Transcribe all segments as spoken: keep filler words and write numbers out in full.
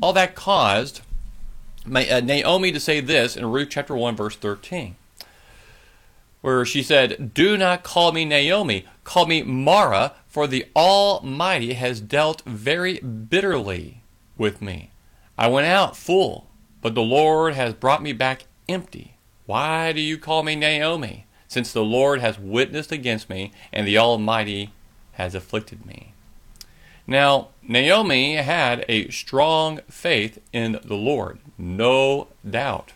all that caused Naomi to say this in Ruth chapter one, verse thirteen, where she said, "Do not call me Naomi, call me Mara, for the Almighty has dealt very bitterly with me. I went out full, but the Lord has brought me back empty. Why do you call me Naomi, since the Lord has witnessed against me, and the Almighty has afflicted me?" Now, Naomi had a strong faith in the Lord, no doubt,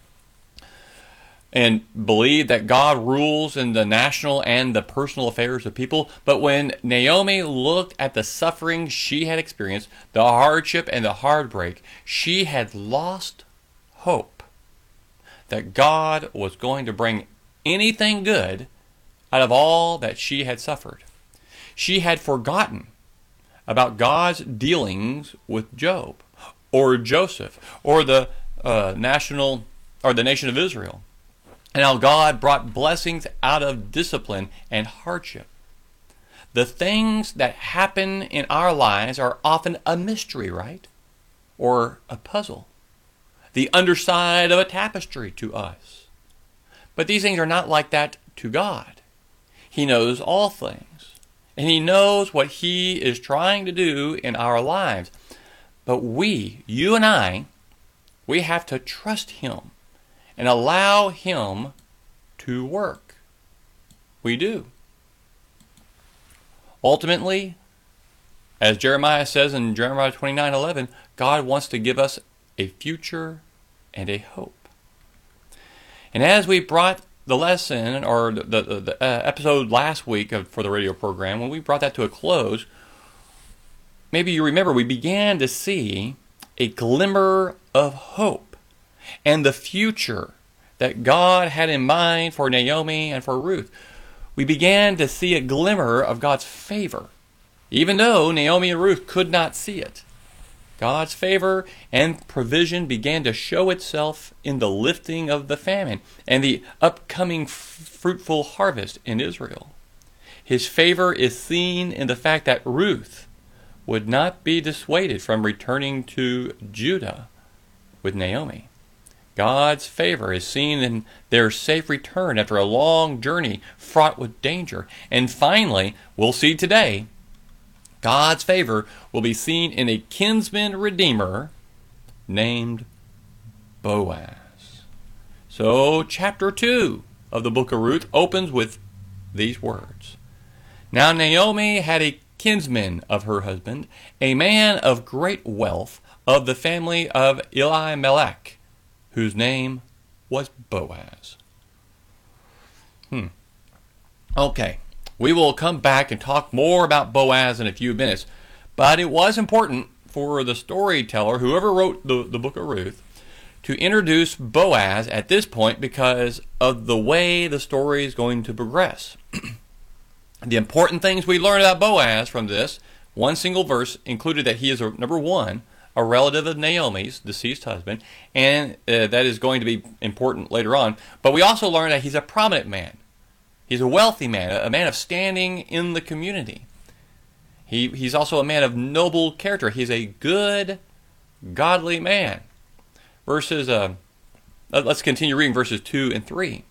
and believed that God rules in the national and the personal affairs of people. But when Naomi looked at the suffering she had experienced, the hardship and the heartbreak, she had lost hope that God was going to bring anything good out of all that she had suffered. She had forgotten about God's dealings with Job or Joseph or the uh, national or the nation of Israel, and how God brought blessings out of discipline and hardship. The things that happen in our lives are often a mystery, right? Or a puzzle, the underside of a tapestry to us. But these things are not like that to God. He knows all things. And He knows what He is trying to do in our lives. But we, you and I, we have to trust Him and allow Him to work. We do. Ultimately, as Jeremiah says in Jeremiah twenty-nine eleven, God wants to give us a future and a hope. And as we brought the lesson, or the, the, the uh, episode last week of, for the radio program, when we brought that to a close, maybe you remember we began to see a glimmer of hope and the future that God had in mind for Naomi and for Ruth. We began to see a glimmer of God's favor, even though Naomi and Ruth could not see it. God's favor and provision began to show itself in the lifting of the famine and the upcoming f- fruitful harvest in Israel. His favor is seen in the fact that Ruth would not be dissuaded from returning to Judah with Naomi. God's favor is seen in their safe return after a long journey fraught with danger. And finally, we'll see today, God's favor will be seen in a kinsman redeemer named Boaz. So chapter two of the book of Ruth opens with these words. Now Naomi had a kinsman of her husband, a man of great wealth, of the family of Elimelech, whose name was Boaz. Hmm. Okay. We will come back and talk more about Boaz in a few minutes. But it was important for the storyteller, whoever wrote the, the book of Ruth, to introduce Boaz at this point because of the way the story is going to progress. The important things we learn about Boaz from this, one single verse, included that he is, a, number one, a relative of Naomi's deceased husband, and uh, that is going to be important later on. But we also learn that he's a prominent man. He's a wealthy man, a man of standing in the community. He, he's also a man of noble character. He's a good, godly man. Verses, uh, let's continue reading verses two and three.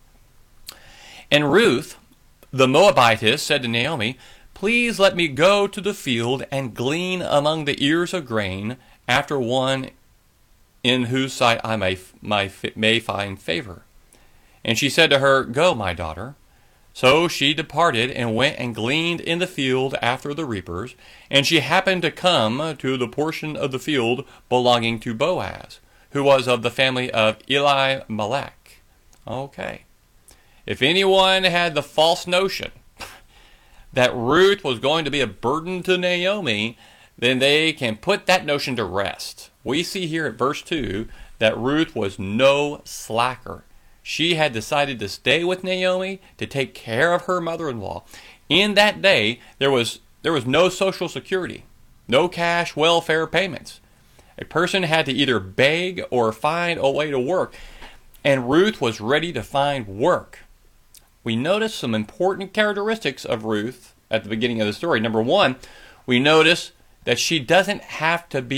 And Ruth, the Moabitess, said to Naomi, "Please let me go to the field and glean among the ears of grain after one in whose sight I may, my, may find favor." And she said to her, "Go, my daughter." So she departed and went and gleaned in the field after the reapers, and she happened to come to the portion of the field belonging to Boaz, who was of the family of Elimelech. Okay. If anyone had the false notion that Ruth was going to be a burden to Naomi, then they can put that notion to rest. We see here at verse two that Ruth was no slacker. She had decided to stay with Naomi to take care of her mother-in-law. In that day, there was there was no social security, no cash welfare payments. A person had to either beg or find a way to work, and Ruth was ready to find work. We notice some important characteristics of Ruth at the beginning of the story. Number one, we notice that she doesn't have to be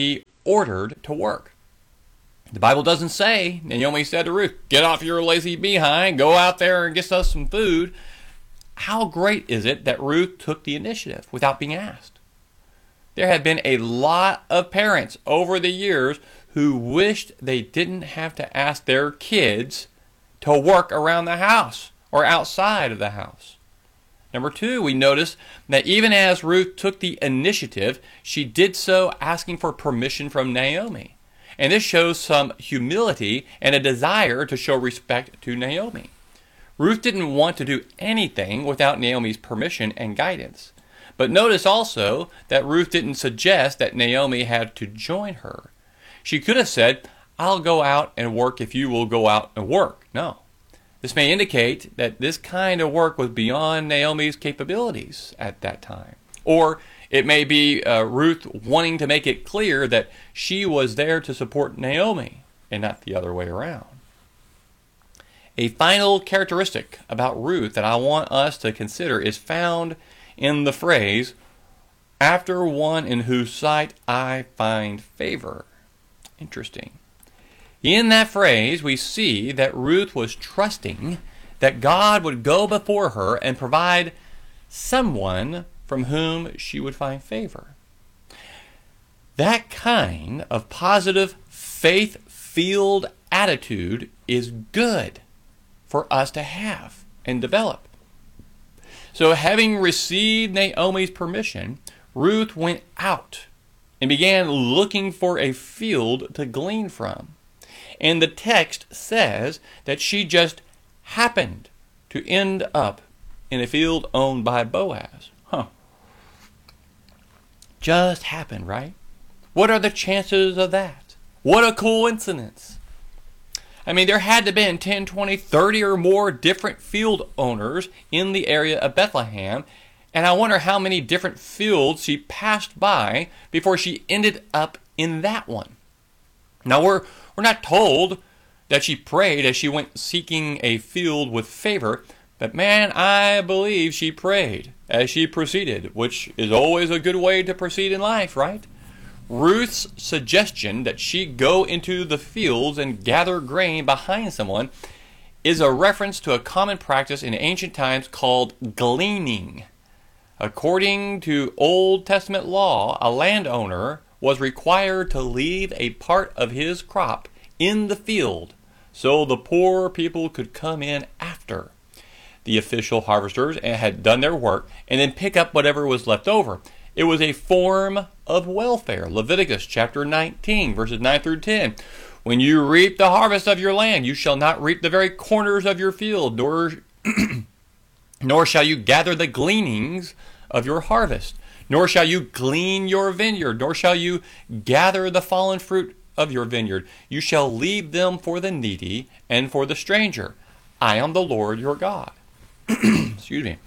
ordered to work. The Bible doesn't say, Naomi said to Ruth, get off your lazy behind, go out there and get us some food. How great is it that Ruth took the initiative without being asked? There have been a lot of parents over the years who wished they didn't have to ask their kids to work around the house or outside of the house. Number two, we notice that even as Ruth took the initiative, she did so asking for permission from Naomi. And this shows some humility and a desire to show respect to Naomi. Ruth didn't want to do anything without Naomi's permission and guidance. But notice also that Ruth didn't suggest that Naomi had to join her. She could have said, I'll go out and work if you will go out and work. No. This may indicate that this kind of work was beyond Naomi's capabilities at that time. Or it may be uh, Ruth wanting to make it clear that she was there to support Naomi and not the other way around. A final characteristic about Ruth that I want us to consider is found in the phrase, after one in whose sight I find favor. Interesting. In that phrase, we see that Ruth was trusting that God would go before her and provide someone from whom she would find favor. That kind of positive, faith-filled attitude is good for us to have and develop. So having received Naomi's permission, Ruth went out and began looking for a field to glean from. And the text says that she just happened to end up in a field owned by Boaz. Huh. Just happened, right? What are the chances of that? What a coincidence. I mean, there had to have been ten, twenty, thirty or more different field owners in the area of Bethlehem. And I wonder how many different fields she passed by before she ended up in that one. Now, we're, we're not told that she prayed as she went seeking a field with favor. But man, I believe she prayed as she proceeded, which is always a good way to proceed in life, right? Ruth's suggestion that she go into the fields and gather grain behind someone is a reference to a common practice in ancient times called gleaning. According to Old Testament law, a landowner was required to leave a part of his crop in the field so the poor people could come in after the official harvesters had done their work and then pick up whatever was left over. It was a form of welfare. Leviticus chapter nineteen, verses nine through ten. When you reap the harvest of your land, you shall not reap the very corners of your field, nor, nor shall you gather the gleanings of your harvest, nor shall you glean your vineyard, nor shall you gather the fallen fruit of your vineyard. You shall leave them for the needy and for the stranger. I am the Lord your God. Excuse me.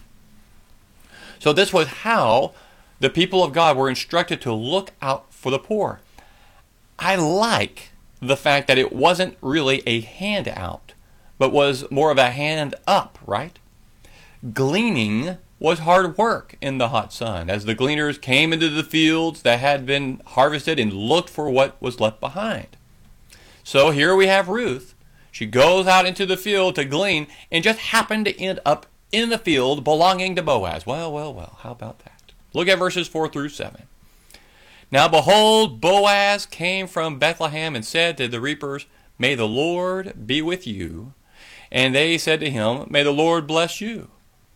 So this was how the people of God were instructed to look out for the poor. I like the fact that it wasn't really a handout, but was more of a hand up, right? Gleaning was hard work in the hot sun as the gleaners came into the fields that had been harvested and looked for what was left behind. So here we have Ruth. She goes out into the field to glean and just happened to end up in the field belonging to Boaz. Well, well, well, how about that? Look at verses four through seven. Now behold, Boaz came from Bethlehem and said to the reapers, May the Lord be with you. And they said to him, May the Lord bless you.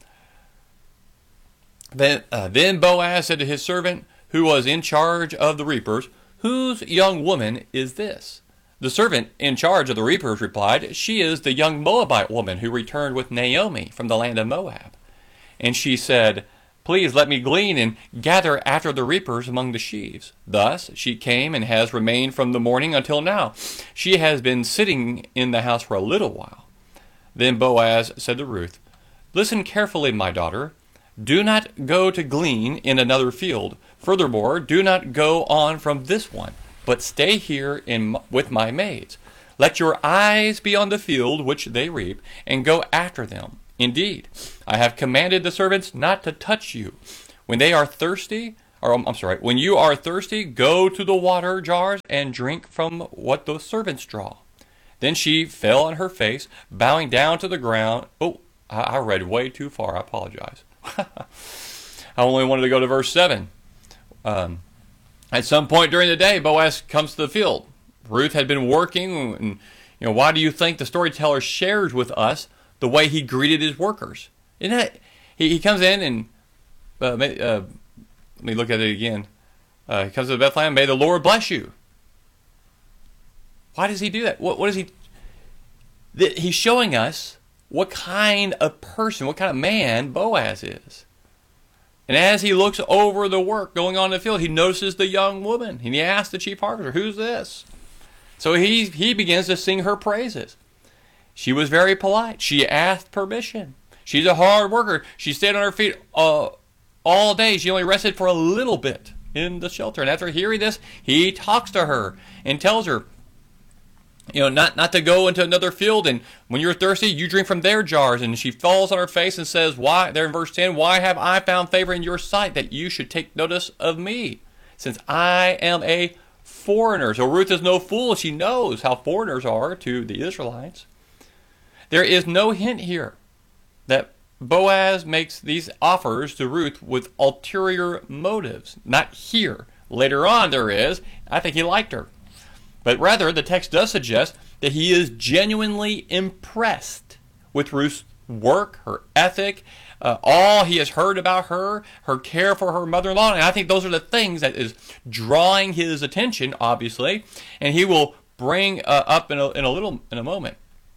Then, uh, then Boaz said to his servant, who was in charge of the reapers, Whose young woman is this? The servant in charge of the reapers replied, She is the young Moabite woman who returned with Naomi from the land of Moab. And she said, Please let me glean and gather after the reapers among the sheaves. Thus she came and has remained from the morning until now. She has been sitting in the house for a little while. Then Boaz said to Ruth, Listen carefully, my daughter. Do not go to glean in another field. Furthermore, do not go on from this one, but stay here in, with my maids. Let your eyes be on the field which they reap, and go after them. Indeed, I have commanded the servants not to touch you. When they are thirsty, or I'm sorry, when you are thirsty, go to the water jars and drink from what the servants draw. Then she fell on her face, bowing down to the ground. Oh, I, I read way too far. I apologize. I only wanted to go to verse seven. Um, at some point during the day, Boaz comes to the field. Ruth had been working, and you know, why do you think the storyteller shares with us the way he greeted his workers? Isn't that, he, he comes in and uh, uh, let me look at it again. Uh, he comes to Bethlehem. May the Lord bless you. Why does he do that? What, what is he? Th- he's showing us what kind of person, what kind of man Boaz is. And as he looks over the work going on in the field, he notices the young woman. And he asks the chief harvester, "Who's this?" So he he begins to sing her praises. She was very polite. She asked permission. She's a hard worker. She stayed on her feet uh, all day. She only rested for a little bit in the shelter. And after hearing this, he talks to her and tells her, you know, not, not to go into another field, and when you're thirsty, you drink from their jars. And she falls on her face and says, why, there in verse ten, why have I found favor in your sight that you should take notice of me, since I am a foreigner? So Ruth is no fool. She knows how foreigners are to the Israelites. There is no hint here that Boaz makes these offers to Ruth with ulterior motives. Not here. Later on there is. I think he liked her. But rather, the text does suggest that he is genuinely impressed with Ruth's work, her ethic, uh, all he has heard about her, her care for her mother-in-law. And I think those are the things that is drawing his attention, obviously. And he will bring uh, up in a, in a little in a moment.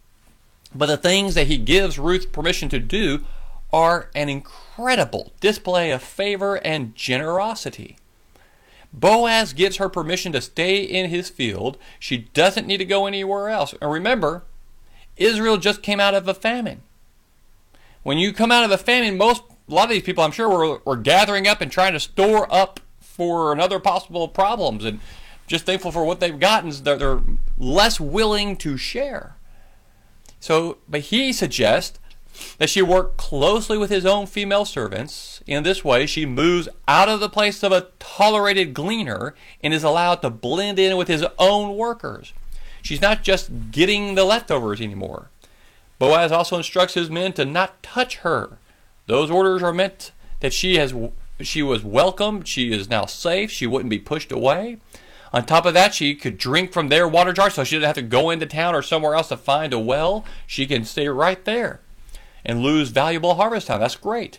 But the things that he gives Ruth permission to do are an incredible display of favor and generosity. Boaz gives her permission to stay in his field. She doesn't need to go anywhere else. And remember, Israel just came out of a famine. When you come out of a famine, most a lot of these people, I'm sure, were, were gathering up and trying to store up for another possible problems, and just thankful for what they've gotten. They're, they're less willing to share. So, but he suggests that she work closely with his own female servants. In this way, she moves out of the place of a tolerated gleaner and is allowed to blend in with his own workers. She's not just getting the leftovers anymore. Boaz also instructs his men to not touch her. Those orders are meant that she has she was welcomed, she is now safe, she wouldn't be pushed away. On top of that, she could drink from their water jar, so she doesn't have to go into town or somewhere else to find a well. She can stay right there and lose valuable harvest time. That's great.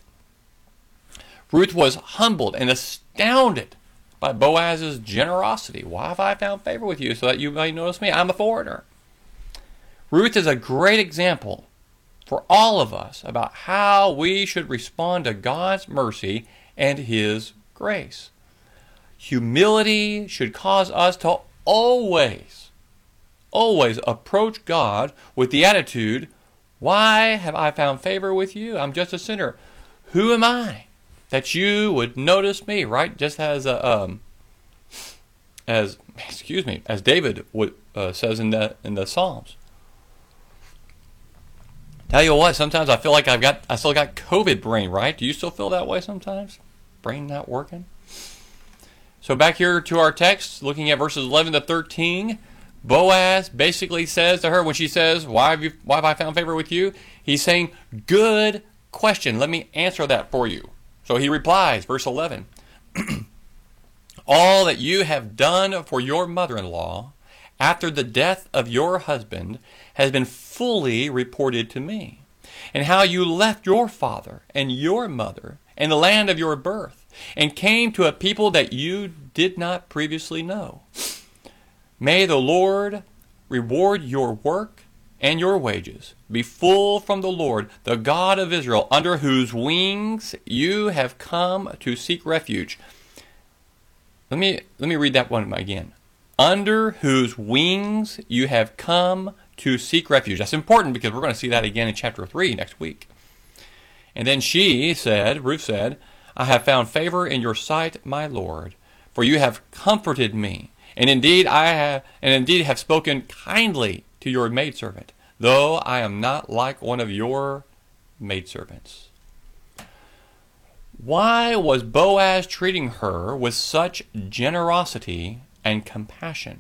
Ruth was humbled and astounded by Boaz's generosity. Why have I found favor with you so that you may notice me? I'm a foreigner. Ruth is a great example for all of us about how we should respond to God's mercy and His grace. Humility should cause us to always, always approach God with the attitude, why have I found favor with you? I'm just a sinner. Who am I that you would notice me? Right? Just as a, um, as excuse me, as David would, uh, says in the in the Psalms. Tell you what, sometimes I feel like I've got I still got COVID brain. Right? Do you still feel that way sometimes? Brain not working. So back here to our text, looking at verses eleven to thirteen. Boaz basically says to her when she says, why have, you, why have I found favor with you? He's saying, good question. Let me answer that for you. So he replies, verse eleven, all that you have done for your mother-in-law after the death of your husband has been fully reported to me, and how you left your father and your mother and the land of your birth and came to a people that you did not previously know. May the Lord reward your work and your wages. Be full from the Lord, the God of Israel, under whose wings you have come to seek refuge. Let me, let me read that one again. Under whose wings you have come to seek refuge. That's important because we're going to see that again in chapter three next week. And then she said, Ruth said, I have found favor in your sight, my Lord, for you have comforted me. And indeed I have and indeed have spoken kindly to your maidservant, though I am not like one of your maidservants. Why was Boaz treating her with such generosity and compassion?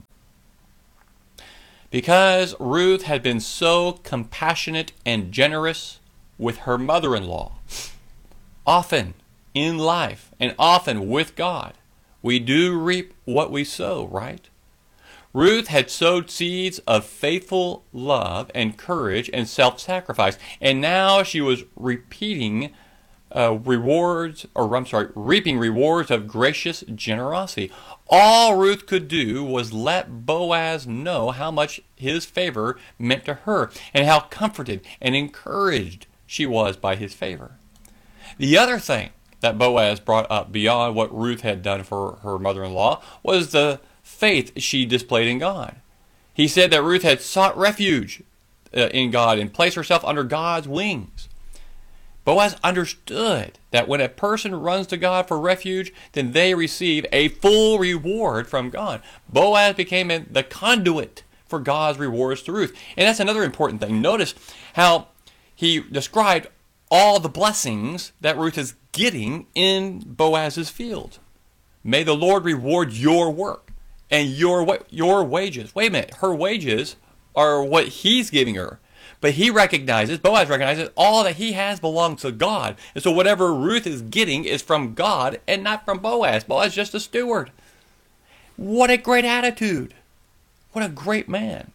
Because Ruth had been so compassionate and generous with her mother-in-law. Often in life, and often with God, we do reap what we sow, right? Ruth had sowed seeds of faithful love and courage and self-sacrifice, and now she was repeating uh, rewards, or I'm sorry, reaping rewards of gracious generosity. All Ruth could do was let Boaz know how much his favor meant to her, and how comforted and encouraged she was by his favor. The other thing that Boaz brought up beyond what Ruth had done for her mother-in-law was the faith she displayed in God. He said that Ruth had sought refuge uh, in God and placed herself under God's wings. Boaz understood that when a person runs to God for refuge, then they receive a full reward from God. Boaz became a, the conduit for God's rewards to Ruth. And that's another important thing. Notice how he described all the blessings that Ruth is getting in Boaz's field. May the Lord reward your work and your your wages. Wait a minute, her wages are what he's giving her. But he recognizes, Boaz recognizes, all that he has belongs to God. And so whatever Ruth is getting is from God and not from Boaz. Boaz is just a steward. What a great attitude. What a great man.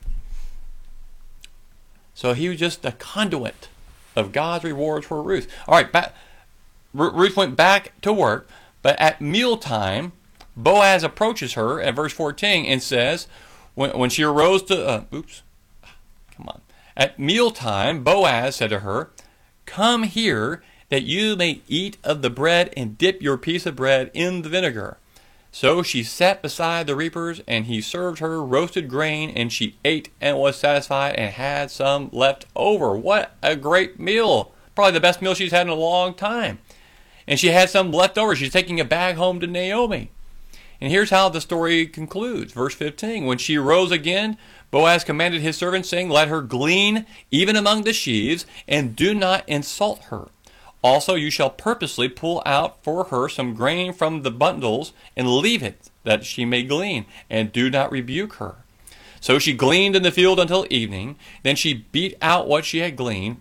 So he was just a conduit of God's rewards for Ruth. All right, back, Ruth went back to work, but at mealtime, Boaz approaches her at verse fourteen and says, when, when she arose to, uh, oops, come on. At mealtime, Boaz said to her, "Come here, that you may eat of the bread and dip your piece of bread in the vinegar." So she sat beside the reapers, and he served her roasted grain, and she ate and was satisfied and had some left over. What a great meal. Probably the best meal she's had in a long time. And she had some left over. She's taking a bag home to Naomi. And here's how the story concludes. Verse fifteen, when she rose again, Boaz commanded his servants, saying, "Let her glean even among the sheaves, and do not insult her. Also you shall purposely pull out for her some grain from the bundles, and leave it, that she may glean, and do not rebuke her." So she gleaned in the field until evening. Then she beat out what she had gleaned,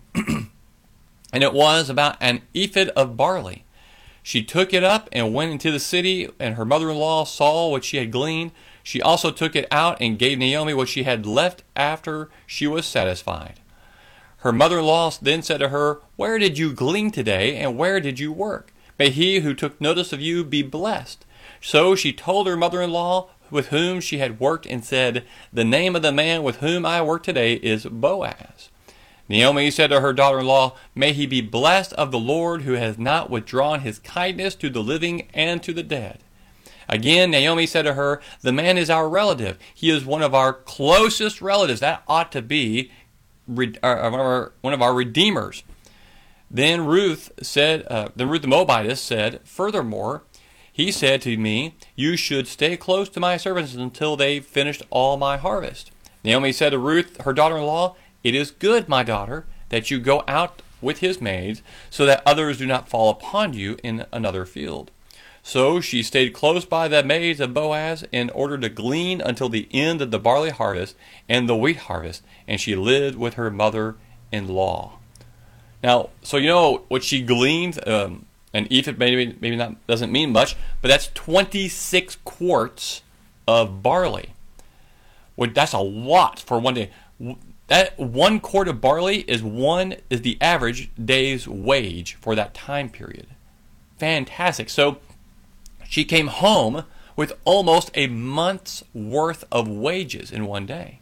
and it was about an ephod of barley. She took it up and went into the city, and her mother-in-law saw what she had gleaned. She also took it out and gave Naomi what she had left after she was satisfied. Her mother-in-law then said to her, "Where did you glean today, and where did you work? May he who took notice of you be blessed." So she told her mother-in-law with whom she had worked, and said, "The name of the man with whom I work today is Boaz." Naomi said to her daughter-in-law, "May he be blessed of the Lord, who has not withdrawn his kindness to the living and to the dead." Again, Naomi said to her, "The man is our relative. He is one of our closest relatives." That ought to be one of our, one of our redeemers. Then Ruth said, uh, then Ruth the Moabitess said, "Furthermore, he said to me, 'You should stay close to my servants until they've finished all my harvest.'" Naomi said to Ruth, her daughter-in-law, "It is good, my daughter, that you go out with his maids, so that others do not fall upon you in another field." So she stayed close by the maids of Boaz in order to glean until the end of the barley harvest and the wheat harvest, and she lived with her mother-in-law. Now, so you know what she gleaned, um, an ephod maybe, maybe not doesn't mean much, but that's twenty-six quarts of barley. Well, that's a lot for one day. That one quart of barley is one is the average day's wage for that time period. Fantastic. So she came home with almost a month's worth of wages in one day.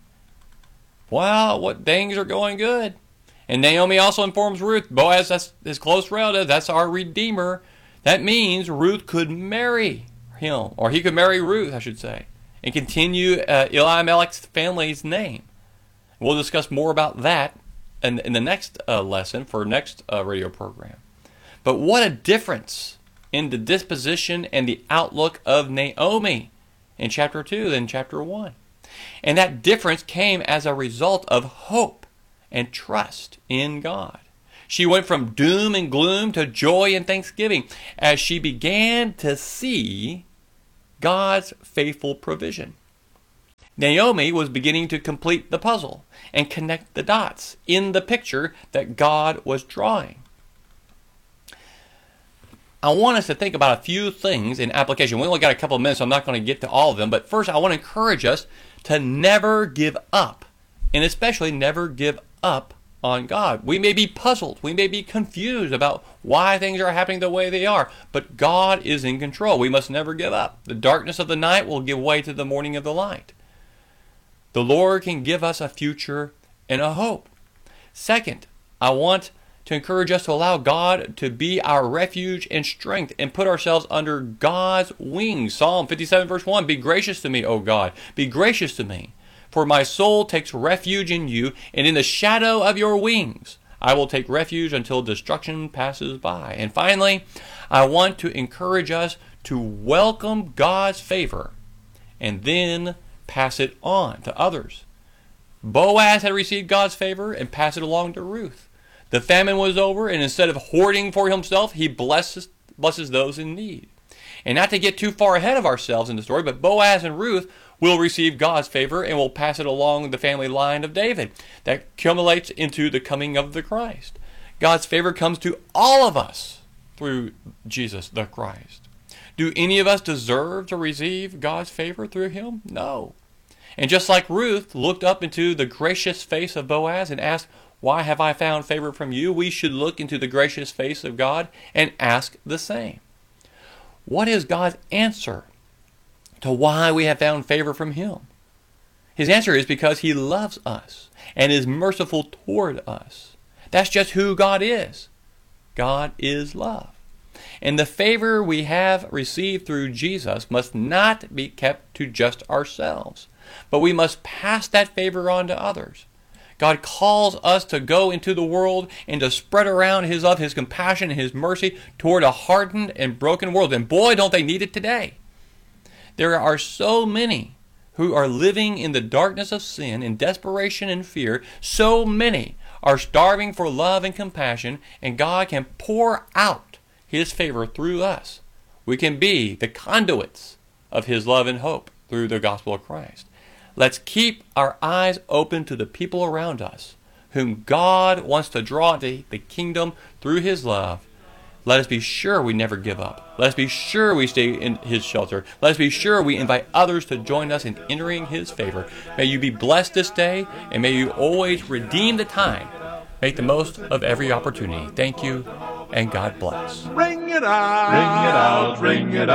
Wow, what things are going good. And Naomi also informs Ruth, Boaz, that's his close relative, that's our redeemer. That means Ruth could marry him, or he could marry Ruth, I should say, and continue uh, Elimelech's family's name. We'll discuss more about that in, in the next uh, lesson for next uh, radio program. But what a difference in the disposition and the outlook of Naomi in chapter two than chapter one. And that difference came as a result of hope and trust in God. She went from doom and gloom to joy and thanksgiving as she began to see God's faithful provision. Naomi was beginning to complete the puzzle and connect the dots in the picture that God was drawing. I want us to think about a few things in application. We only got a couple of minutes, so I'm not going to get to all of them. But first, I want to encourage us to never give up, and especially never give up on God. We may be puzzled. We may be confused about why things are happening the way they are, but God is in control. We must never give up. The darkness of the night will give way to the morning of the light. The Lord can give us a future and a hope. Second, I want to encourage us to allow God to be our refuge and strength and put ourselves under God's wings. Psalm fifty-seven verse one, be gracious to me, O God, be gracious to me. For my soul takes refuge in you, and in the shadow of your wings I will take refuge until destruction passes by. And finally, I want to encourage us to welcome God's favor and then pass it on to others. Boaz had received God's favor and passed it along to Ruth. The famine was over, and instead of hoarding for himself, he blesses, blesses those in need. And not to get too far ahead of ourselves in the story, but Boaz and Ruth will receive God's favor and will pass it along the family line of David. That accumulates into the coming of the Christ. God's favor comes to all of us through Jesus the Christ. Do any of us deserve to receive God's favor through him? No. And just like Ruth looked up into the gracious face of Boaz and asked, why have I found favor from you? We should look into the gracious face of God and ask the same. What is God's answer to why we have found favor from him? His answer is because he loves us and is merciful toward us. That's just who God is. God is love. And the favor we have received through Jesus must not be kept to just ourselves, but we must pass that favor on to others. God calls us to go into the world and to spread around his love, his compassion, and his mercy toward a hardened and broken world. And boy, don't they need it today. There are so many who are living in the darkness of sin, in desperation and fear. So many are starving for love and compassion, and God can pour out his favor through us. We can be the conduits of his love and hope through the gospel of Christ. Let's keep our eyes open to the people around us, whom God wants to draw into the kingdom through his love. Let us be sure we never give up. Let us be sure we stay in his shelter. Let us be sure we invite others to join us in entering his favor. May you be blessed this day, and may you always redeem the time. Make the most of every opportunity. Thank you, and God bless. Ring it out, ring it out, ring it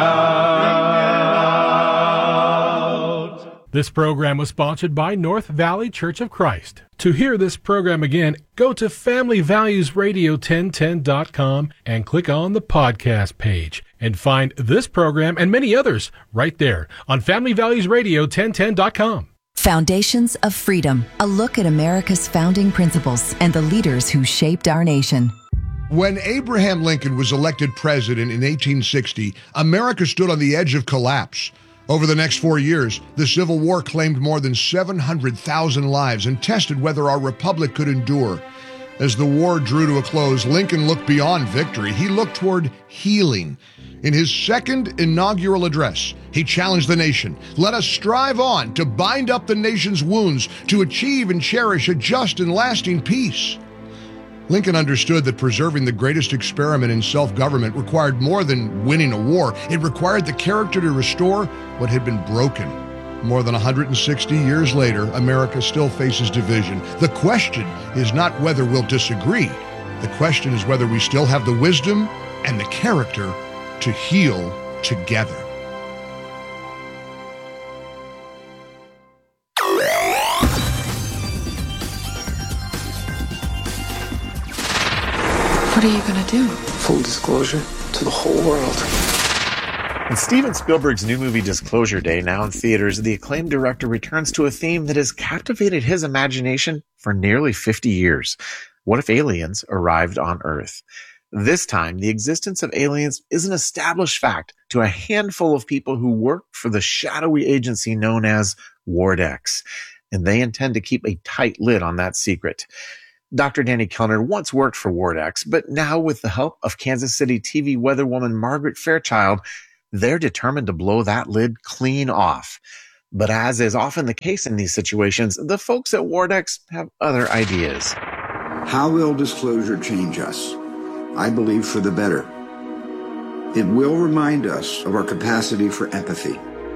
out. This program was sponsored by North Valley Church of Christ. To hear this program again, go to family values radio ten ten dot com and click on the podcast page and find this program and many others right there on family values radio ten ten dot com. Foundations of Freedom, a look at America's founding principles and the leaders who shaped our nation. When Abraham Lincoln was elected president in eighteen sixty, America stood on the edge of collapse. Over the next four years, the Civil War claimed more than seven hundred thousand lives and tested whether our republic could endure. As the war drew to a close, Lincoln looked beyond victory. He looked toward healing. In his second inaugural address, he challenged the nation. Let us strive on to bind up the nation's wounds, to achieve and cherish a just and lasting peace. Lincoln understood that preserving the greatest experiment in self-government required more than winning a war. It required the character to restore what had been broken. More than one hundred sixty years later, America still faces division. The question is not whether we'll disagree. The question is whether we still have the wisdom and the character to heal together. What are you going to do? Full disclosure to the whole world. In Steven Spielberg's new movie Disclosure Day, now in theaters, the acclaimed director returns to a theme that has captivated his imagination for nearly fifty years. What if aliens arrived on Earth? This time, the existence of aliens is an established fact to a handful of people who work for the shadowy agency known as Ward X, and they intend to keep a tight lid on that secret. Doctor Danny Kellner once worked for WARDX, but now with the help of Kansas City T V weatherwoman Margaret Fairchild, they're determined to blow that lid clean off. But as is often the case in these situations, the folks at WARDX have other ideas. How will disclosure change us? I believe for the better. It will remind us of our capacity for empathy,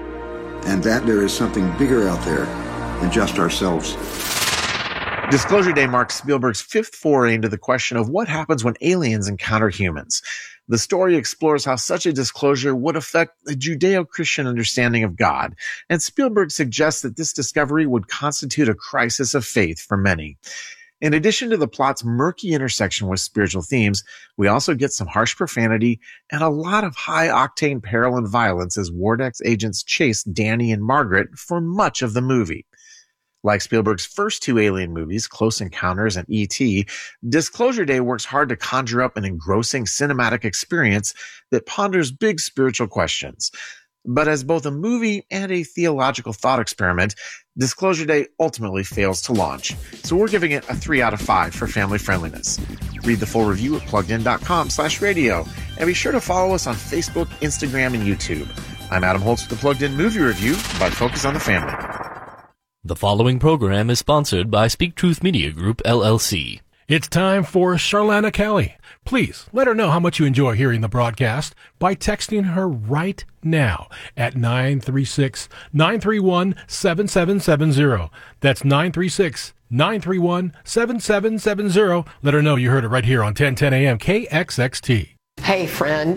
and that there is something bigger out there than just ourselves. Disclosure Day marks Spielberg's fifth foray into the question of what happens when aliens encounter humans. The story explores how such a disclosure would affect the Judeo-Christian understanding of God, and Spielberg suggests that this discovery would constitute a crisis of faith for many. In addition to the plot's murky intersection with spiritual themes, we also get some harsh profanity and a lot of high-octane peril and violence as WARDX agents chase Danny and Margaret for much of the movie. Like Spielberg's first two Alien movies, Close Encounters and E T, Disclosure Day works hard to conjure up an engrossing cinematic experience that ponders big spiritual questions. But as both a movie and a theological thought experiment, Disclosure Day ultimately fails to launch. So we're giving it a three out of five for family friendliness. Read the full review at pluggedin.com slash radio, and be sure to follow us on Facebook, Instagram, and YouTube. I'm Adam Holtz with the Plugged In Movie Review by Focus on the Family. The following program is sponsored by Speak Truth Media Group, L L C. It's time for Charlana Kelly. Please let her know how much you enjoy hearing the broadcast by texting her right now at nine three six, nine three one, seven seven seven zero. That's nine three six, nine three one, seven seven seven zero. Let her know you heard it right here on ten ten A M K X X T. Hey friend,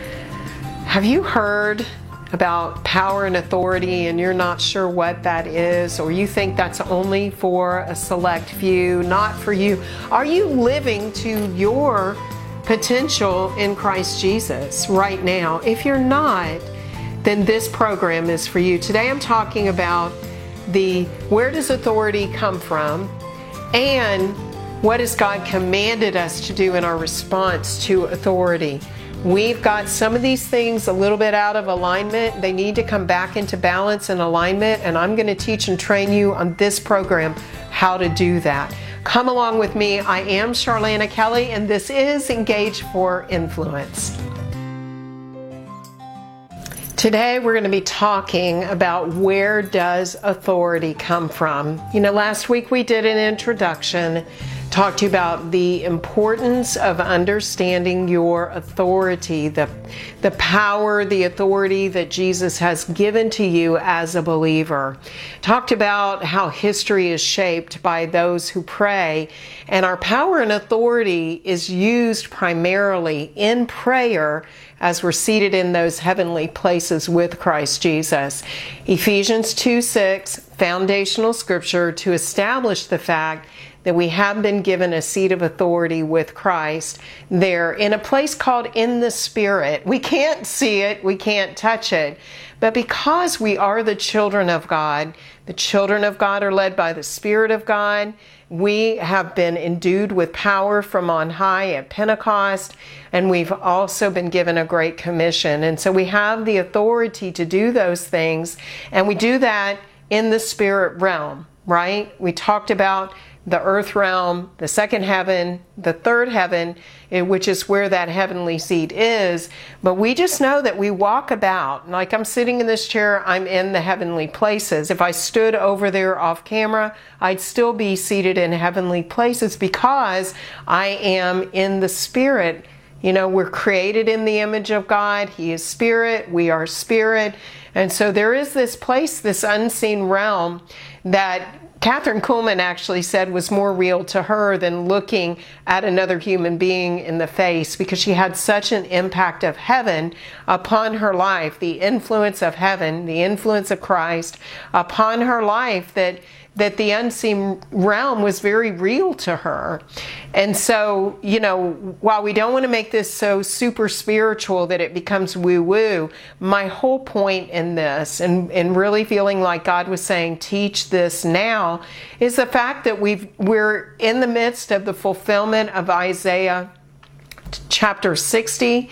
have you heard about power and authority and you're not sure what that is, or you think that's only for a select few, not for you? Are you living to your potential in Christ Jesus right now? If you're not, then this program is for you. Today I'm talking about the where does authority come from and what has God commanded us to do in our response to authority. We've got some of these things a little bit out of alignment. They need to come back into balance and alignment, and I'm going to teach and train you on this program how to do that. Come along with me. I am Charlana Kelly, and this is Engage for Influence. Today we're going to be talking about where does authority come from. You know, last week we did an introduction, talked to you about the importance of understanding your authority, the, the power, the authority that Jesus has given to you as a believer. Talked about how history is shaped by those who pray, and our power and authority is used primarily in prayer as we're seated in those heavenly places with Christ Jesus. Ephesians two six, foundational scripture to establish the fact that we have been given a seat of authority with Christ there in a place called in the Spirit. We can't see it, we can't touch it, but because we are the children of God, the children of God are led by the Spirit of God. We have been endued with power from on high at Pentecost, and we've also been given a great commission. And so we have the authority to do those things, and we do that in the spirit realm, right? We talked about the earth realm, the second heaven, the third heaven, which is where that heavenly seat is. But we just know that we walk about, like I'm sitting in this chair, I'm in the heavenly places. If I stood over there off camera, I'd still be seated in heavenly places because I am in the Spirit. You know, we're created in the image of God. He is Spirit. We are Spirit. And so there is this place, this unseen realm that Catherine Kuhlman actually said was more real to her than looking at another human being in the face, because she had such an impact of heaven upon her life, the influence of heaven, the influence of Christ upon her life, that that the unseen realm was very real to her. And so, you know, while we don't want to make this so super spiritual that it becomes woo-woo, my whole point in this, and, and really feeling like God was saying, teach this now, is the fact that we've, we're in the midst of the fulfillment of Isaiah chapter sixty.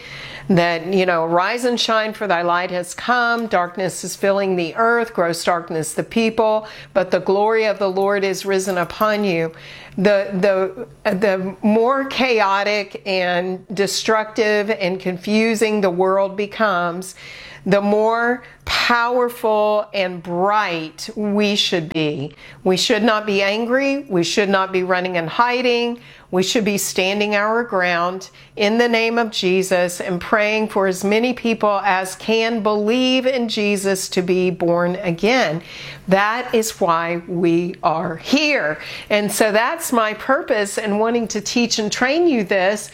That, you know, rise and shine, for thy light has come. Darkness is filling the earth, gross darkness the people, but the glory of the Lord is risen upon you. The, the, the more chaotic and destructive and confusing the world becomes, the more powerful and bright we should be. We should not be angry. We should not be running and hiding. We should be standing our ground in the name of Jesus and praying for as many people as can believe in Jesus to be born again. That is why we are here. And so that's my purpose in wanting to teach and train you this,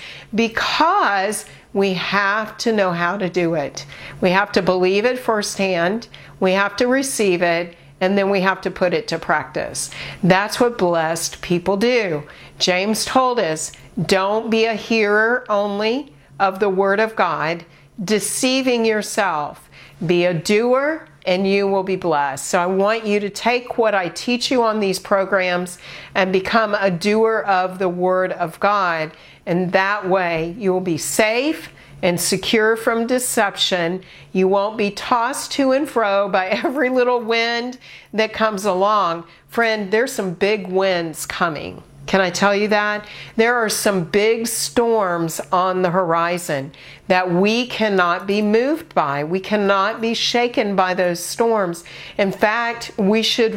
because we have to know how to do it. We have to believe it firsthand. We have to receive it. And then we have to put it to practice. That's what blessed people do. James told us, don't be a hearer only of the word of God, deceiving yourself. Be a doer, and you will be blessed. So I want you to take what I teach you on these programs and become a doer of the word of God. And that way you will be safe and secure from deception. You won't be tossed to and fro by every little wind that comes along. Friend, there's some big winds coming. Can I tell you that? There are some big storms on the horizon that we cannot be moved by. We cannot be shaken by those storms. In fact, we should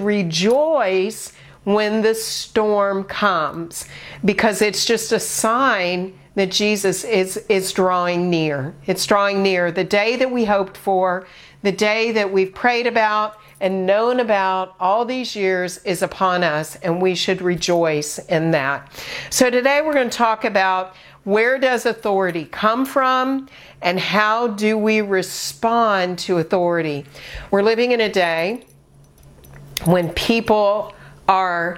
rejoice when the storm comes, because it's just a sign that Jesus is, is drawing near. It's drawing near. The day that we hoped for, the day that we've prayed about and known about all these years is upon us, and we should rejoice in that. So today we're going to talk about, where does authority come from and how do we respond to authority? We're living in a day when people are,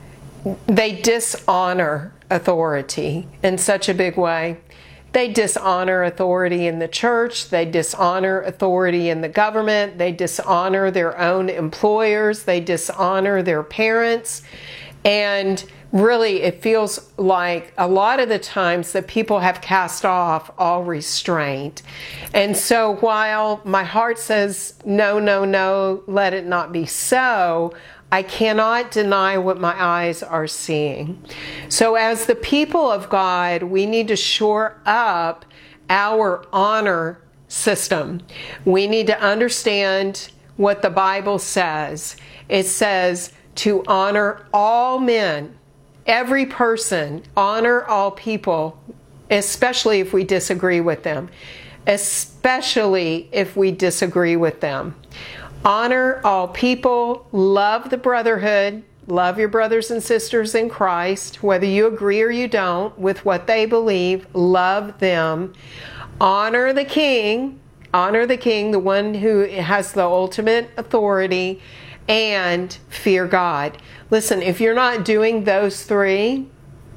they dishonor authority in such a big way. They dishonor authority in the church. They dishonor authority in the government. They dishonor their own employers. They dishonor their parents. And really, it feels like a lot of the times that people have cast off all restraint. And so while my heart says, no, no, no, let it not be so, I cannot deny what my eyes are seeing. So as the people of God, we need to shore up our honor system. We need to understand what the Bible says. It says to honor all men, every person, honor all people, especially if we disagree with them, especially if we disagree with them. Honor all people, love the brotherhood, love your brothers and sisters in Christ, whether you agree or you don't with what they believe, love them. Honor the king, honor the king, the one who has the ultimate authority, and fear God. Listen, if you're not doing those three,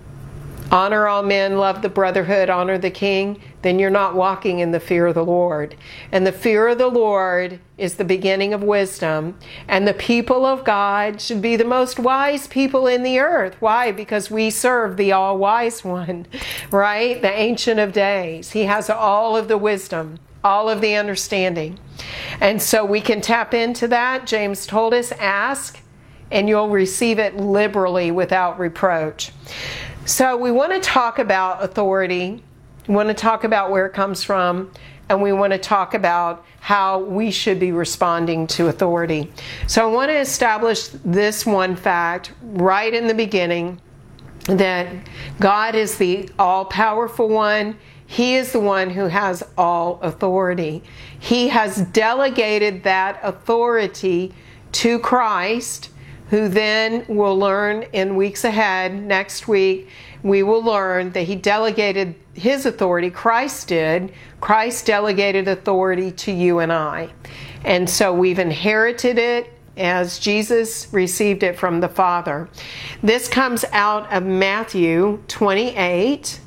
honor all men, love the brotherhood, honor the king, then you're not walking in the fear of the Lord. And the fear of the Lord is the beginning of wisdom. And the people of God should be the most wise people in the earth. Why? Because we serve the all-wise one, right? The Ancient of Days. He has all of the wisdom, all of the understanding. And so we can tap into that. James told us, ask, and you'll receive it liberally without reproach. So we want to talk about authority. We want to talk about where it comes from, and we want to talk about how we should be responding to authority. So I want to establish this one fact right in the beginning, that God is the all-powerful one. He is the one who has all authority. He has delegated that authority to Christ, who then will learn in weeks ahead. Next week, we will learn that he delegated his authority. Christ did. Christ delegated authority to you and I. And so we've inherited it as Jesus received it from the Father. This comes out of Matthew twenty-eight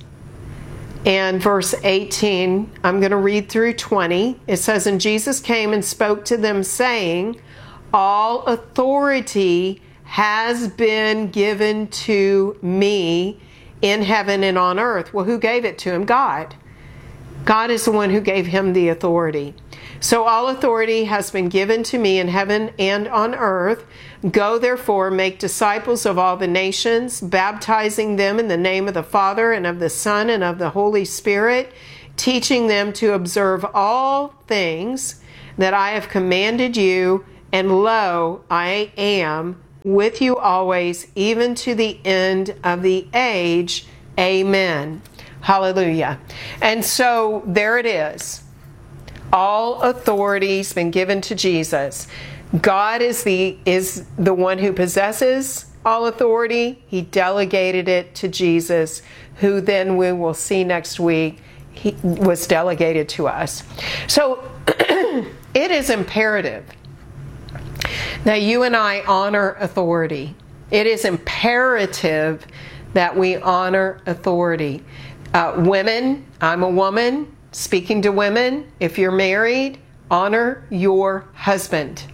and verse eighteen. I'm going to read through twenty. It says, and Jesus came and spoke to them, saying, all authority has been given to me in heaven and on earth. Well, who gave it to him? God. God is the one who gave him the authority. So all authority has been given to me in heaven and on earth. Go therefore, make disciples of all the nations, baptizing them in the name of the Father and of the Son and of the Holy Spirit, teaching them to observe all things that I have commanded you. And lo, I am with you always, even to the end of the age. Amen. Hallelujah. And so there it is. All authority's been given to Jesus. God is the is the one who possesses all authority. He delegated it to Jesus, who then we will see next week he was delegated to us. So it is imperative that you and I honor authority. It is imperative that we honor authority. Uh, women, I'm a woman speaking to women. If you're married, honor your husband.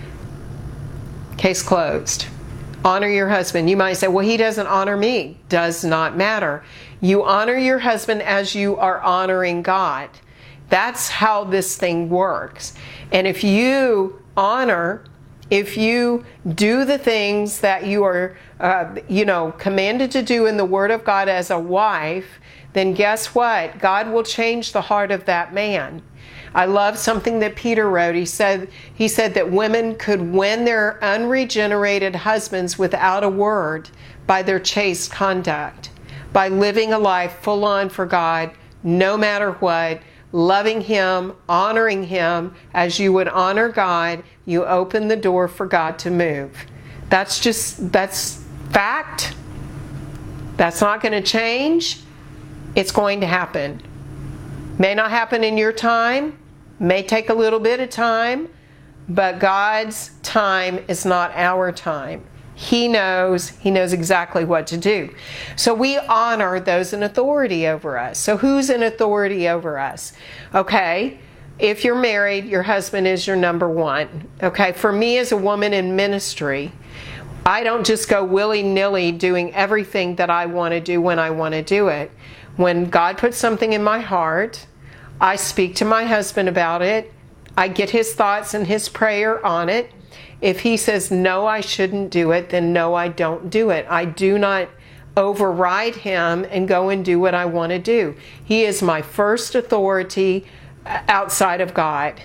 Case closed. Honor your husband. You might say, well, he doesn't honor me. Does not matter. You honor your husband as you are honoring God. That's how this thing works. And if you honor, if you do the things that you are, uh, you know, commanded to do in the Word of God as a wife, then guess what? God will change the heart of that man. I love something that Peter wrote. He said, he said that women could win their unregenerated husbands without a word by their chaste conduct, by living a life full on for God, no matter what, loving Him, honoring Him as you would honor God. You open the door for God to move. That's just, that's fact. That's not going to change. It's going to happen. May not happen in your time, may take a little bit of time, but God's time is not our time. He knows, He knows exactly what to do. So we honor those in authority over us. So who's in authority over us? Okay, if you're married, your husband is your number one. Okay, for me as a woman in ministry, I don't just go willy-nilly doing everything that I want to do when I want to do it. When God puts something in my heart, I speak to my husband about it. I get his thoughts and his prayer on it. If he says, no, I shouldn't do it, then no, I don't do it. I do not override him and go and do what I want to do. He is my first authority outside of God.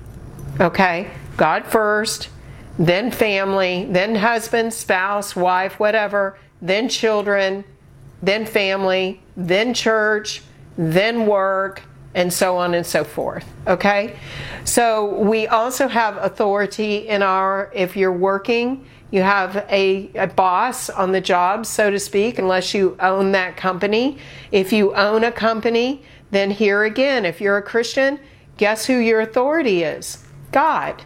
Okay? God first, then family, then husband, spouse, wife, whatever, then children, then family, then church, then work, and so on and so forth. Okay? So we also have authority in our, if you're working, you have a, a boss on the job, so to speak, unless you own that company. If you own a company, then here again, if you're a Christian, guess who your authority is? God.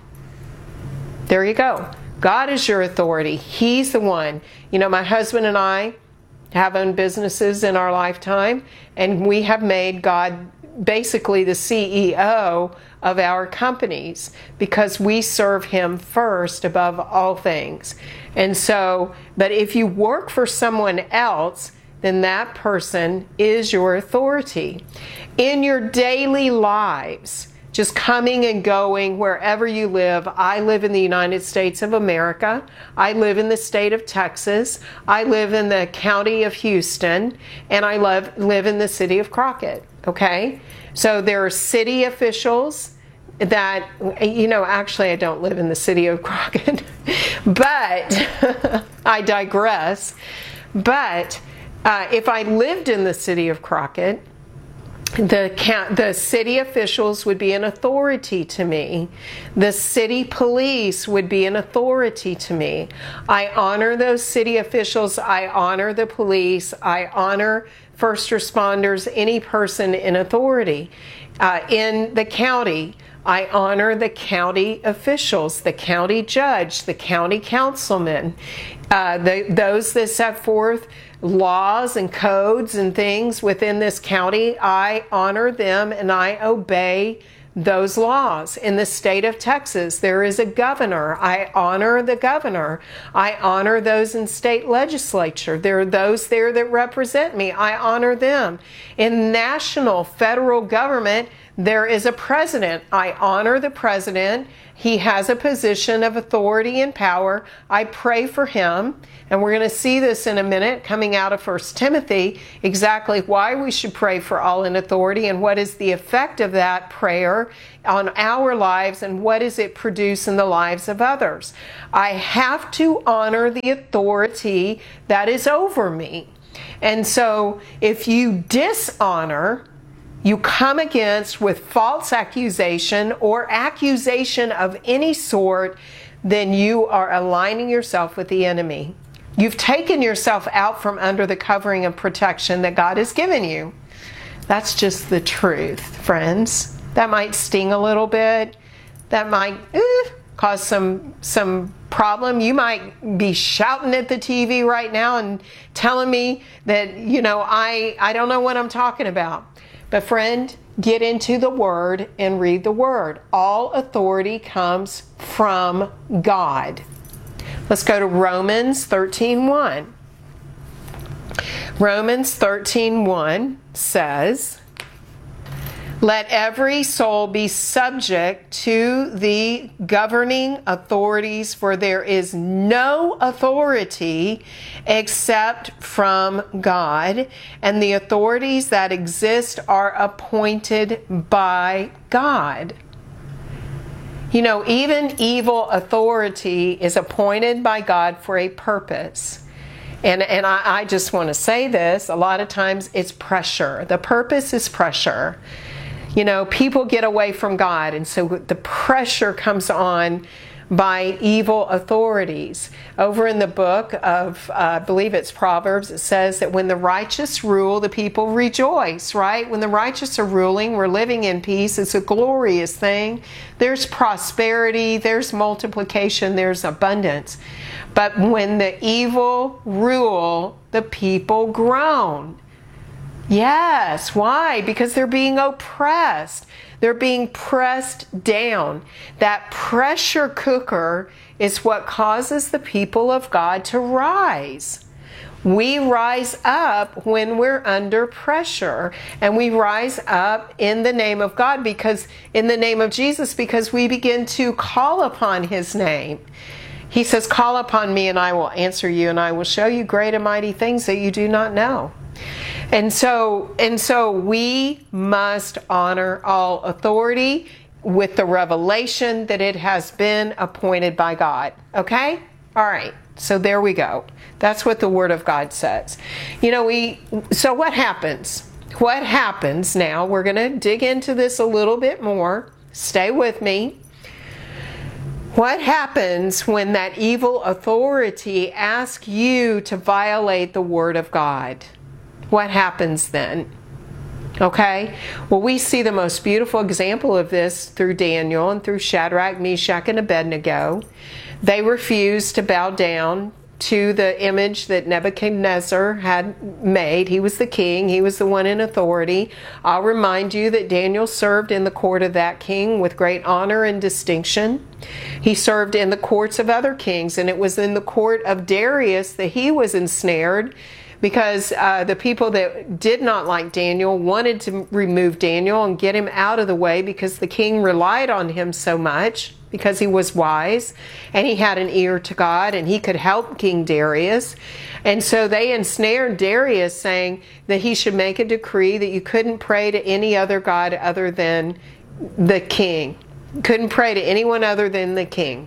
There you go. God is your authority. He's the one. You know, my husband and I have owned businesses in our lifetime, and we have made God basically the C E O of our companies because we serve Him first above all things. And so, but if you work for someone else, then that person is your authority. In your daily lives, just coming and going wherever you live. I live in the United States of America. I live in the state of Texas. I live in the county of Houston. And I live, live in the city of Crockett. Okay? So there are city officials that, you know, actually I don't live in the city of Crockett. But, I digress. But, uh, if I lived in the city of Crockett, The, the city officials would be an authority to me. The city police would be an authority to me. I honor those city officials. I honor the police. I honor first responders, any person in authority. Uh, in the county, I honor the county officials, the county judge, the county councilman, uh, the, those that set forth laws and codes and things within this county. I honor them and I obey those laws. In the state of Texas, there is a governor. I honor the governor. I honor those in state legislature. There are those there that represent me. I honor them. In national, federal government, there is a president. I honor the president. He has a position of authority and power. I pray for him. And we're going to see this in a minute coming out of First Timothy, exactly why we should pray for all in authority and what is the effect of that prayer on our lives and what does it produce in the lives of others. I have to honor the authority that is over me. And so if you dishonor, you come against with false accusation or accusation of any sort, then you are aligning yourself with the enemy. You've taken yourself out from under the covering of protection that God has given you. That's just the truth, friends. That might sting a little bit. That might eh, cause some some problem. You might be shouting at the T V right now and telling me that, you know, I, I don't know what I'm talking about. But friend, get into the Word and read the Word. All authority comes from God. Let's go to Romans thirteen one. Romans thirteen one says, "Let every soul be subject to the governing authorities, for there is no authority except from God, and the authorities that exist are appointed by God." You know, even evil authority is appointed by God for a purpose. And, and I, I just want to say this, a lot of times it's pressure. The purpose is pressure. You know, people get away from God, and so the pressure comes on by evil authorities. Over in the book of, uh, I believe it's Proverbs, it says that when the righteous rule, the people rejoice, right? When the righteous are ruling, we're living in peace. It's a glorious thing. There's prosperity, there's multiplication, there's abundance. But when the evil rule, the people groan. Yes, why? Because they're being oppressed. They're being pressed down. That pressure cooker is what causes the people of God to rise. We rise up when we're under pressure, and we rise up in the name of God, because in the name of Jesus, because we begin to call upon His name. He says, "Call upon me and I will answer you, and I will show you great and mighty things that you do not know." And so, and so we must honor all authority with the revelation that it has been appointed by God. Okay? All right. So there we go. That's what the Word of God says. You know, we, so what happens? What happens now? We're going to dig into this a little bit more. Stay with me. What happens when that evil authority asks you to violate the Word of God? What happens then? Okay? Well, we see the most beautiful example of this through Daniel and through Shadrach, Meshach, and Abednego. They refused to bow down to the image that Nebuchadnezzar had made. He was the king. He was the one in authority. I'll remind you that Daniel served in the court of that king with great honor and distinction. He served in the courts of other kings, and it was in the court of Darius that he was ensnared, because uh, the people that did not like Daniel wanted to remove Daniel and get him out of the way, because the king relied on him so much, because he was wise and he had an ear to God and he could help King Darius. And so they ensnared Darius, saying that he should make a decree that you couldn't pray to any other god other than the king. You couldn't pray to anyone other than the king.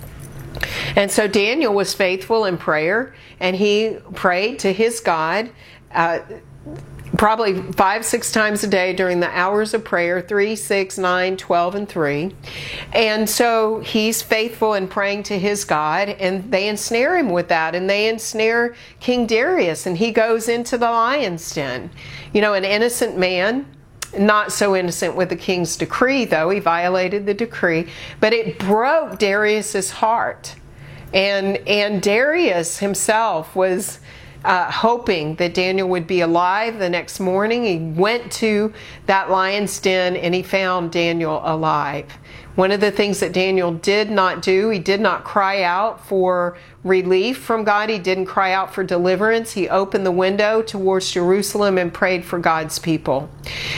And so Daniel was faithful in prayer, and he prayed to his God uh, probably five, six times a day during the hours of prayer, three, six, nine, twelve, and three. And so he's faithful in praying to his God, and they ensnare him with that, and they ensnare King Darius, and he goes into the lion's den. You know, an innocent man, not so innocent with the king's decree, though. He violated the decree, but it broke Darius's heart. And and Darius himself was uh, hoping that Daniel would be alive the next morning. He went to that lion's den and he found Daniel alive. One of the things that Daniel did not do, he did not cry out for relief from God. He didn't cry out for deliverance. He opened the window towards Jerusalem and prayed for God's people.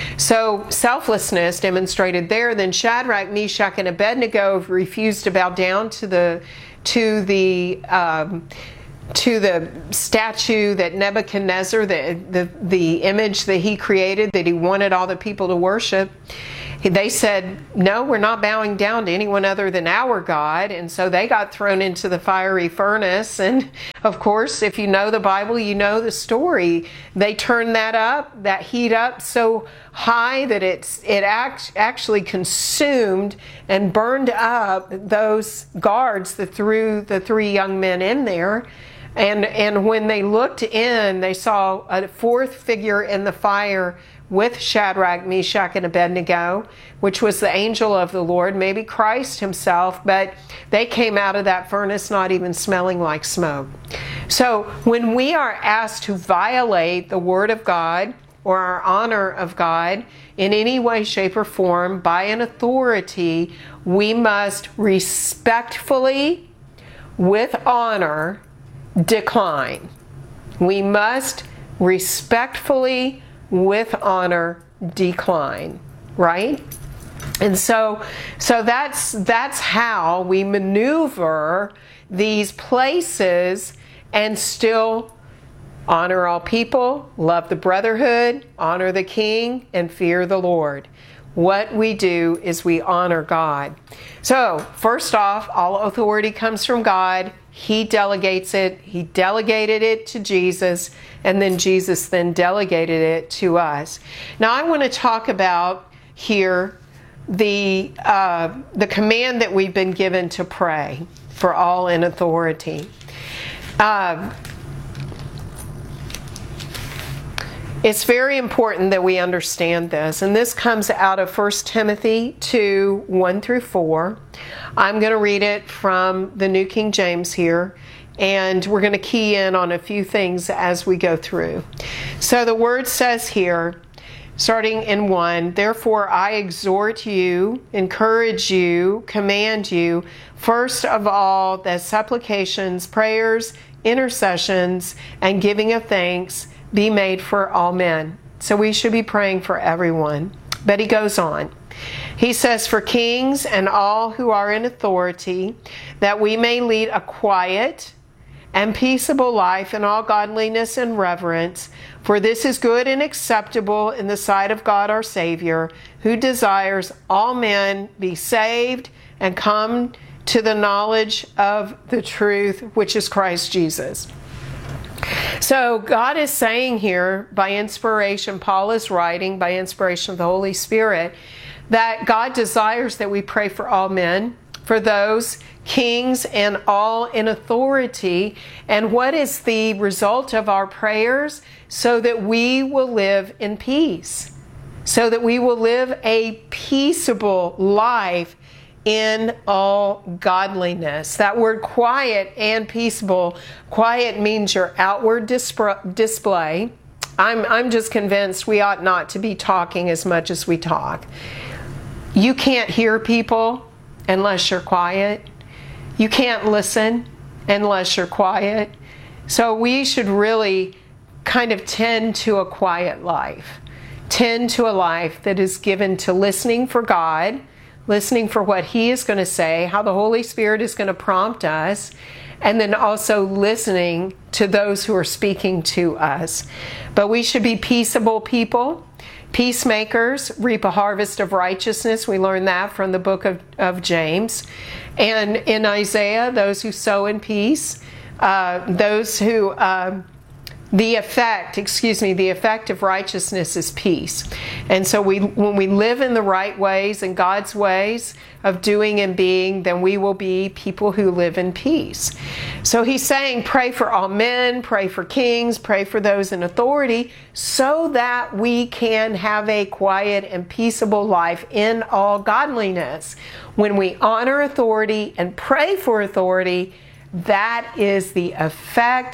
So selflessness demonstrated there. Then Shadrach, Meshach, and Abednego refused to bow down to the to the um, to the statue that Nebuchadnezzar, the, the the image that he created, that he wanted all the people to worship. They said, no, we're not bowing down to anyone other than our God. And so they got thrown into the fiery furnace. And of course, if you know the Bible, you know the story. They turned that up, that heat up so high that it's, it act, actually consumed and burned up those guards that threw the three young men in there. And, and when they looked in, they saw a fourth figure in the fire with Shadrach, Meshach, and Abednego, which was the angel of the Lord, maybe Christ himself, but they came out of that furnace not even smelling like smoke. So when we are asked to violate the Word of God or our honor of God in any way, shape, or form by an authority, we must respectfully, with honor, decline. We must respectfully, with honor, decline, right? And so so that's that's how we maneuver these places and still honor all people, love the brotherhood, honor the king, and fear the Lord. What we do is we honor God. So, first off, all authority comes from God. He delegates it. He delegated it to Jesus, and then Jesus then delegated it to us. Now, I want to talk about here the uh, the command that we've been given to pray for all in authority. Uh, It's very important that we understand this, and this comes out of First Timothy two, one through four. I'm going to read it from the New King James here, and we're going to key in on a few things as we go through. So the word says here, starting in one, therefore I exhort you, encourage you, command you, first of all, that supplications, prayers, intercessions, and giving of thanks be made for all men. So we should be praying for everyone. But he goes on. He says, for kings and all who are in authority, that we may lead a quiet and peaceable life in all godliness and reverence, for this is good and acceptable in the sight of God our Savior, who desires all men be saved and come to the knowledge of the truth, which is Christ Jesus. So God is saying here, by inspiration, Paul is writing, by inspiration of the Holy Spirit, that God desires that we pray for all men, for those kings and all in authority. And what is the result of our prayers? So that we will live in peace. So that we will live a peaceable life in all godliness. That word quiet and peaceable. Quiet means your outward disp- display. I'm, I'm just convinced we ought not to be talking as much as we talk. You can't hear people unless you're quiet. You can't listen unless you're quiet. So we should really kind of tend to a quiet life. Tend to a life that is given to listening for God, listening for what He is going to say, how the Holy Spirit is going to prompt us, and then also listening to those who are speaking to us. But we should be peaceable people. Peacemakers reap a harvest of righteousness. We learn that from the book of, of James. And in Isaiah, those who sow in peace, uh, those who... Uh, The effect, excuse me, the effect of righteousness is peace. And so we, when we live in the right ways and God's ways of doing and being, then we will be people who live in peace. So he's saying, pray for all men, pray for kings, pray for those in authority, so that we can have a quiet and peaceable life in all godliness. When we honor authority and pray for authority, that is the effect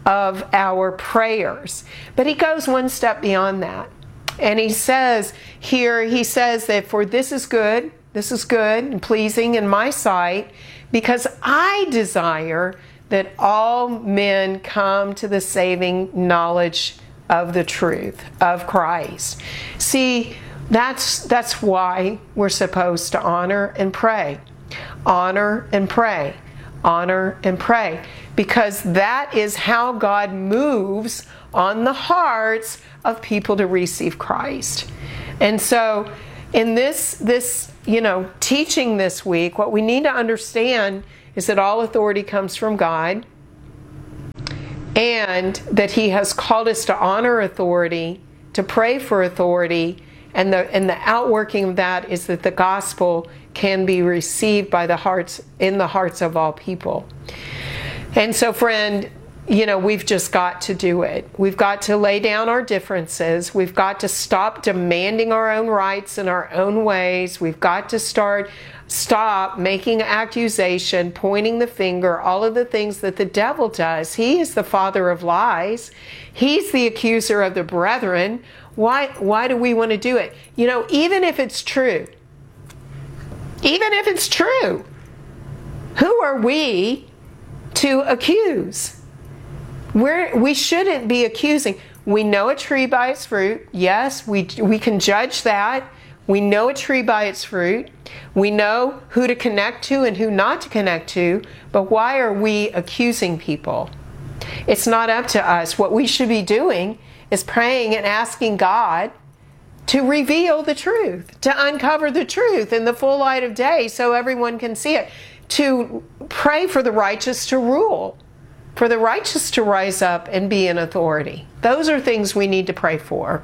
of our prayers. But he goes one step beyond that. And he says here, he says that for this is good, this is good and pleasing in my sight, because I desire that all men come to the saving knowledge of the truth of Christ. See, that's that's why we're supposed to honor and pray. Honor and pray. Honor and pray. Because that is how God moves on the hearts of people to receive Christ. And so in this this you know teaching this week, what we need to understand is that all authority comes from God, and that he has called us to honor authority, to pray for authority, and the and the outworking of that is that the gospel can be received by the hearts in the hearts of all people. And so, friend, you know, we've just got to do it. We've got to lay down our differences. We've got to stop demanding our own rights in our own ways. We've got to start stop making accusation, pointing the finger, all of the things that the devil does. He is the father of lies. He's the accuser of the brethren. Why, why do we want to do it? You know, even if it's true, even if it's true, who are we to accuse? We're, we shouldn't be accusing. We know a tree by its fruit. Yes, we, we can judge that. We know a tree by its fruit. We know who to connect to and who not to connect to. But why are we accusing people? It's not up to us. What we should be doing is praying and asking God to reveal the truth, to uncover the truth in the full light of day so everyone can see it, to pray for the righteous to rule, for the righteous to rise up and be in authority. Those are things we need to pray for.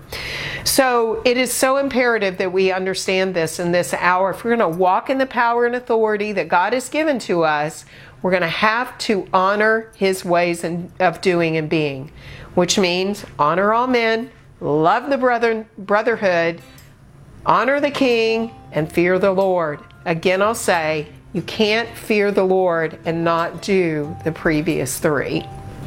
So it is so imperative that we understand this in this hour. If we're going to walk in the power and authority that God has given to us, we're going to have to honor his ways of doing and being, which means honor all men, love the brother, brotherhood, honor the king, and fear the Lord. Again, I'll say, you can't fear the Lord and not do the previous three.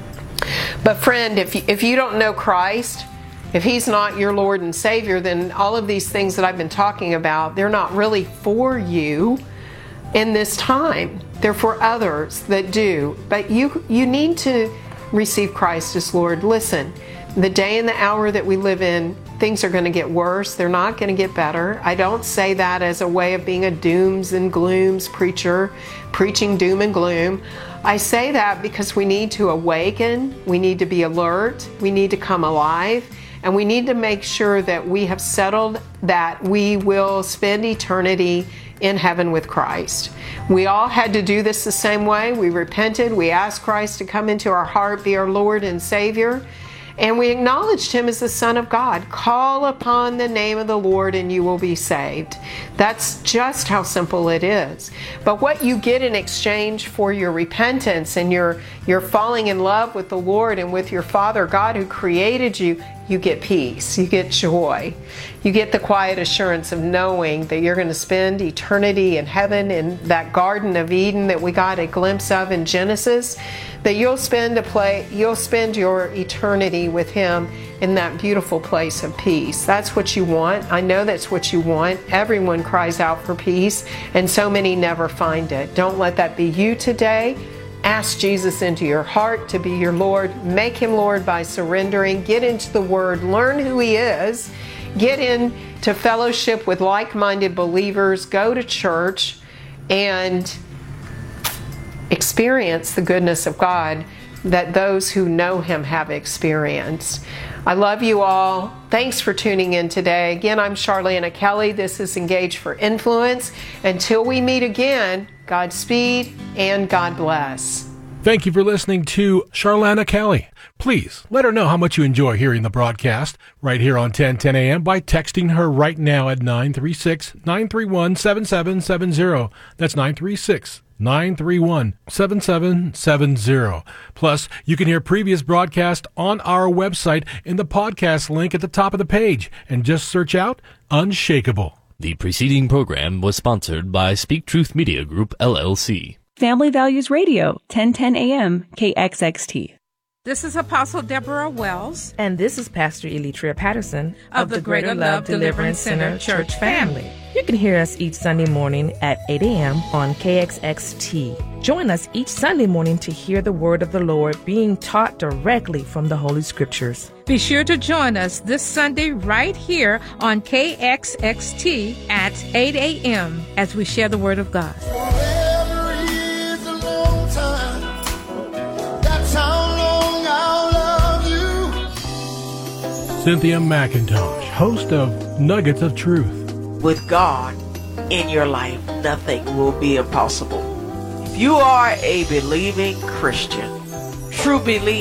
But friend, if you, if you don't know Christ, if he's not your Lord and Savior, then all of these things that I've been talking about, they're not really for you in this time. They're for others that do. But you, you need to receive Christ as Lord. Listen, the day and the hour that we live in, things are going to get worse. They're not going to get better. I don't say that as a way of being a dooms and glooms preacher, preaching doom and gloom. I say that because we need to awaken, we need to be alert, we need to come alive, and we need to make sure that we have settled that we will spend eternity in heaven with Christ. We all had to do this the same way. We repented, we asked Christ to come into our heart, be our Lord and Savior, and we acknowledged him as the Son of God. Call upon the name of the Lord and you will be saved. That's just how simple it is. But what you get in exchange for your repentance and your, your falling in love with the Lord and with your Father God who created you, you get peace, you get joy. You get the quiet assurance of knowing that you're going to spend eternity in heaven in that Garden of Eden that we got a glimpse of in Genesis, that you'll spend a play, you'll spend your eternity with him in that beautiful place of peace. That's what you want. I know that's what you want. Everyone cries out for peace, and so many never find it. Don't let that be you today. Ask Jesus into your heart to be your Lord. Make him Lord by surrendering. Get into the Word. Learn who he is. Get into fellowship with like-minded believers. Go to church and experience the goodness of God that those who know him have experienced. I love you all. Thanks for tuning in today. Again, I'm Charlana Kelly. This is Engage for Influence. Until we meet again, Godspeed and God bless. Thank you for listening to Charlana Kelly. Please let her know how much you enjoy hearing the broadcast right here on ten ten a.m. by texting her right now at nine three six, nine three one, seven seven seven zero. That's nine three six, nine three one, seven seven seven zero. Plus, you can hear previous broadcasts on our website in the podcast link at the top of the page, and just search out Unshakable. The preceding program was sponsored by Speak Truth Media Group, L L C. Family Values Radio, ten ten a.m. K X X T. This is Apostle Deborah Wells. And this is Pastor Elitria Patterson of, of the Greater, Greater Love, Love Deliverance Center Church Family. You can hear us each Sunday morning at eight a.m. on K X X T. Join us each Sunday morning to hear the word of the Lord being taught directly from the Holy Scriptures. Be sure to join us this Sunday right here on K X X T at eight a.m. as we share the word of God. Cynthia McIntosh, host of Nuggets of Truth. With God in your life, nothing will be impossible. If you are a believing Christian, true believer,